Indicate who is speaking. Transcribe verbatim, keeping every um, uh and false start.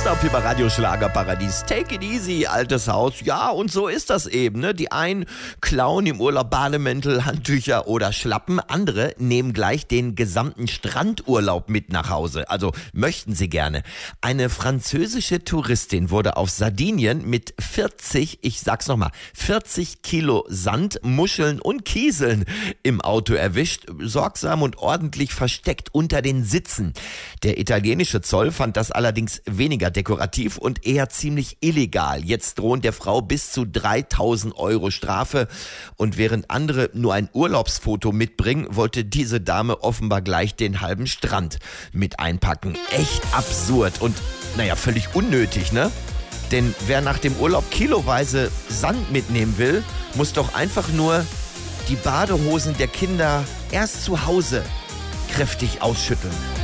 Speaker 1: Non-Stop über Radio Schlagerparadies. Take it easy, altes Haus. Ja, und so ist das eben. Ne? Die einen klauen im Urlaub Bademäntel, Handtücher oder Schlappen. Andere nehmen gleich den gesamten Strandurlaub mit nach Hause. Also möchten sie gerne. Eine französische Touristin wurde auf Sardinien mit vierzig, ich sag's nochmal, vierzig Kilo Sand, Muscheln und Kieseln im Auto erwischt. Sorgsam und ordentlich versteckt unter den Sitzen. Der italienische Zoll fand das allerdings weniger dekorativ und eher ziemlich illegal. Jetzt drohen der Frau bis zu dreitausend Euro Strafe. Und während andere nur ein Urlaubsfoto mitbringen, wollte diese Dame offenbar gleich den halben Strand mit einpacken. Echt absurd und, naja, völlig unnötig, ne? Denn wer nach dem Urlaub kiloweise Sand mitnehmen will, muss doch einfach nur die Badehosen der Kinder erst zu Hause kräftig ausschütteln.